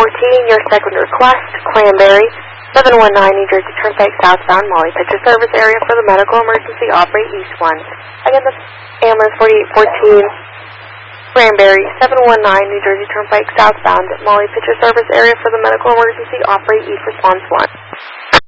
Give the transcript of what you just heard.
your second request, Cranberry, 719 New Jersey Turnpike southbound, Molly Pitcher service area for the medical emergency, operate east 1. Again, that's ambulance 4814, Cranberry, 719 New Jersey Turnpike southbound, Molly Pitcher service area for the medical emergency, operate east response 1.